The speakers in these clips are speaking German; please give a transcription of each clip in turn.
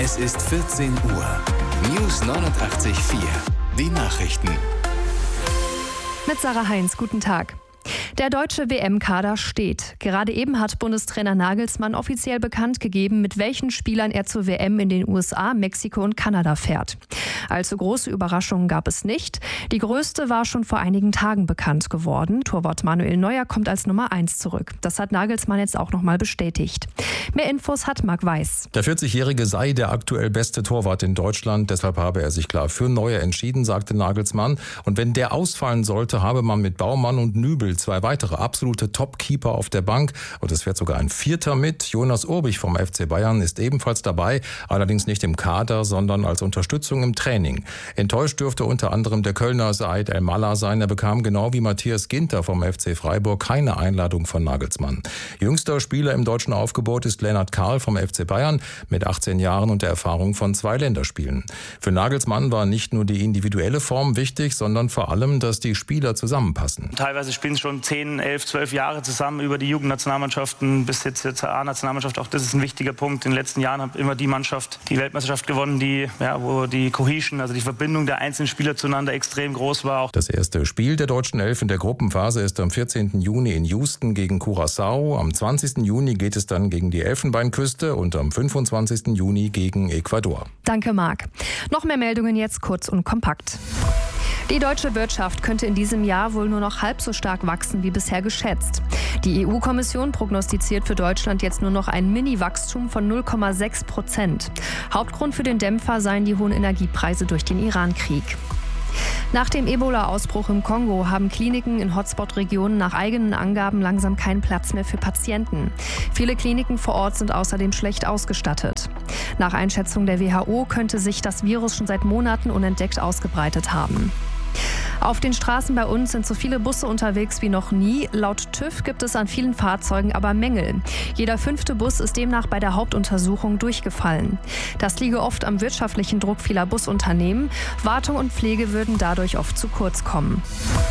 Es ist 14 Uhr. News 89.4. Die Nachrichten. Mit Sarah Heinz, guten Tag. Der deutsche WM-Kader steht. Gerade eben hat Bundestrainer Nagelsmann offiziell bekannt gegeben, mit welchen Spielern er zur WM in den USA, Mexiko und Kanada fährt. Allzu große Überraschungen gab es nicht. Die größte war schon vor einigen Tagen bekannt geworden. Torwart Manuel Neuer kommt als Nummer 1 zurück. Das hat Nagelsmann jetzt auch nochmal bestätigt. Mehr Infos hat Marc Weiß. Der 40-Jährige sei der aktuell beste Torwart in Deutschland. Deshalb habe er sich klar für Neuer entschieden, sagte Nagelsmann. Und wenn der ausfallen sollte, habe man mit Baumann und Nübel zwei weitere absolute Top-Keeper auf der Bank. Und es fährt sogar ein Vierter mit. Jonas Urbich vom FC Bayern ist ebenfalls dabei. Allerdings nicht im Kader, sondern als Unterstützung im Training. Enttäuscht dürfte unter anderem der Kölner Said El-Mallah sein. Er bekam genau wie Matthias Ginter vom FC Freiburg keine Einladung von Nagelsmann. Jüngster Spieler im deutschen Aufgebot ist Lennart Karl vom FC Bayern mit 18 Jahren und der Erfahrung von 2 Länderspielen. Für Nagelsmann war nicht nur die individuelle Form wichtig, sondern vor allem, dass die Spieler zusammenpassen. Teilweise spielen sie schon 10, 11, 12 Jahre zusammen über die Jugendnationalmannschaften bis jetzt zur A-Nationalmannschaft. Auch das ist ein wichtiger Punkt. In den letzten Jahren hat immer die Mannschaft die Weltmeisterschaft gewonnen, wo die Cohesion, also die Verbindung der einzelnen Spieler zueinander extrem groß war. Das erste Spiel der deutschen Elf in der Gruppenphase ist am 14. Juni in Houston gegen Curaçao. Am 20. Juni geht es dann gegen die Elfenbeinküste und am 25. Juni gegen Ecuador. Danke, Marc. Noch mehr Meldungen jetzt kurz und kompakt. Die deutsche Wirtschaft könnte in diesem Jahr wohl nur noch halb so stark wachsen wie bisher geschätzt. Die EU-Kommission prognostiziert für Deutschland jetzt nur noch ein Mini-Wachstum von 0,6%. Hauptgrund für den Dämpfer seien die hohen Energiepreise durch den Iran-Krieg. Nach dem Ebola-Ausbruch im Kongo haben Kliniken in Hotspot-Regionen nach eigenen Angaben langsam keinen Platz mehr für Patienten. Viele Kliniken vor Ort sind außerdem schlecht ausgestattet. Nach Einschätzung der WHO könnte sich das Virus schon seit Monaten unentdeckt ausgebreitet haben. Auf den Straßen bei uns sind so viele Busse unterwegs wie noch nie. Laut TÜV gibt es an vielen Fahrzeugen aber Mängel. Jeder 5. Bus ist demnach bei der Hauptuntersuchung durchgefallen. Das liege oft am wirtschaftlichen Druck vieler Busunternehmen. Wartung und Pflege würden dadurch oft zu kurz kommen.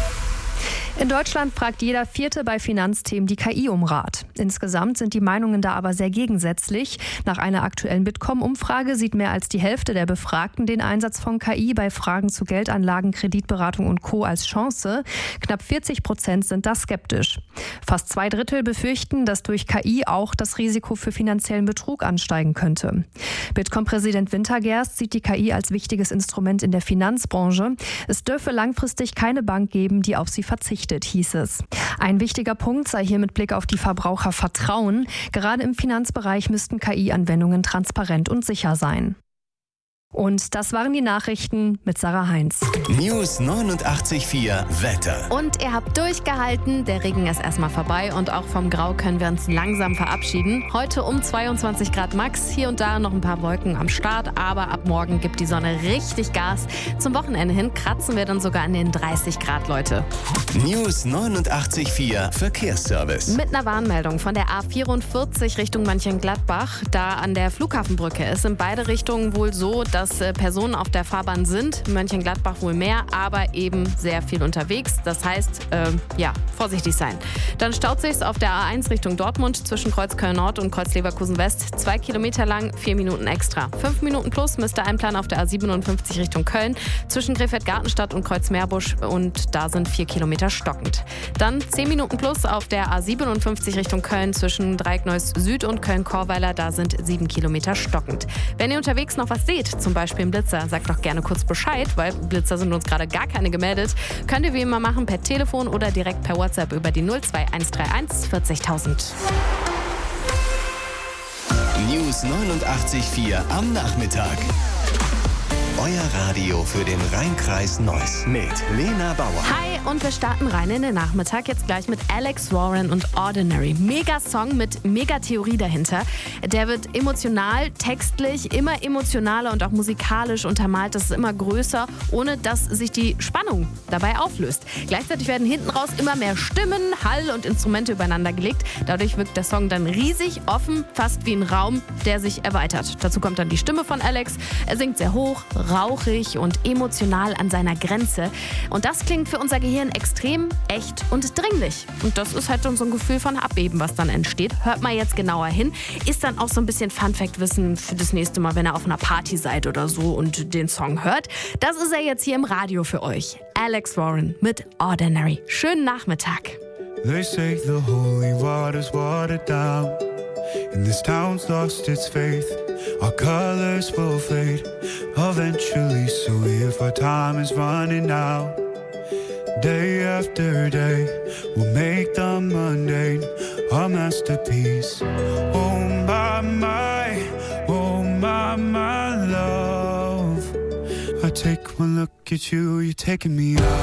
In Deutschland fragt jeder 4. bei Finanzthemen die KI um Rat. Insgesamt sind die Meinungen da aber sehr gegensätzlich. Nach einer aktuellen Bitkom-Umfrage sieht mehr als die Hälfte der Befragten den Einsatz von KI bei Fragen zu Geldanlagen, Kreditberatung und Co. als Chance. Knapp 40% sind da skeptisch. Fast 2/3 befürchten, dass durch KI auch das Risiko für finanziellen Betrug ansteigen könnte. Bitkom-Präsident Wintergerst sieht die KI als wichtiges Instrument in der Finanzbranche. Es dürfe langfristig keine Bank geben, die auf sie verzichtet, hieß es. Ein wichtiger Punkt sei hier mit Blick auf die Verbraucher Vertrauen. Gerade im Finanzbereich müssten KI-Anwendungen transparent und sicher sein. Und das waren die Nachrichten mit Sarah Heinz. News 89.4 Wetter. Und ihr habt durchgehalten, der Regen ist erstmal vorbei und auch vom Grau können wir uns langsam verabschieden. Heute um 22 Grad max, hier und da noch ein paar Wolken am Start, aber ab morgen gibt die Sonne richtig Gas. Zum Wochenende hin kratzen wir dann sogar an den 30 Grad, Leute. News 89.4 Verkehrsservice. Mit einer Warnmeldung von der A44 Richtung Mönchengladbach, da an der Flughafenbrücke ist in beide Richtungen wohl so, dass Personen auf der Fahrbahn sind. Mönchengladbach wohl mehr, aber eben sehr viel unterwegs. Das heißt, vorsichtig sein. Dann staut sich's auf der A1 Richtung Dortmund zwischen Kreuz Köln-Nord und Kreuz Leverkusen-West. 2 Kilometer lang, 4 Minuten extra. 5 Minuten plus müsste einplanen auf der A57 Richtung Köln zwischen Krefeld-Gartenstadt und Kreuz Meerbusch und da sind 4 Kilometer stockend. Dann 10 Minuten plus auf der A57 Richtung Köln zwischen Dreieckneuss Süd und Köln-Korweiler. Da sind 7 Kilometer stockend. Wenn ihr unterwegs noch was seht, zum Beispiel einen Blitzer, sagt doch gerne kurz Bescheid, weil Blitzer sind uns gerade gar keine gemeldet. Könnt ihr wie immer machen per Telefon oder direkt per WhatsApp über die 02131 40.000. News 89.4 am Nachmittag. Euer Radio für den Rhein-Kreis Neuss mit Lena Bauer. Hi, und wir starten rein in den Nachmittag. Jetzt gleich mit Alex Warren und Ordinary. Mega-Song mit Mega-Theorie dahinter. Der wird emotional, textlich, immer emotionaler und auch musikalisch untermalt. Das ist immer größer, ohne dass sich die Spannung dabei auflöst. Gleichzeitig werden hinten raus immer mehr Stimmen, Hall und Instrumente übereinander gelegt. Dadurch wirkt der Song dann riesig, offen, fast wie ein Raum, der sich erweitert. Dazu kommt dann die Stimme von Alex. Er singt sehr hoch, rauchig und emotional an seiner Grenze. Und das klingt für unser Gehirn extrem, echt und dringlich. Und das ist halt so ein Gefühl von Abeben, was dann entsteht. Hört mal jetzt genauer hin. Ist dann auch so ein bisschen Fun-Fact-Wissen für das nächste Mal, wenn ihr auf einer Party seid oder so und den Song hört. Das ist er jetzt hier im Radio für euch. Alex Warren mit Ordinary. Schönen Nachmittag. They say the holy water's watered down, and this town's lost its faith. Our colors will fade eventually, so if our time is running out, day after day, we'll make the mundane a masterpiece. Oh my love, I take one look at you, you're taking me out.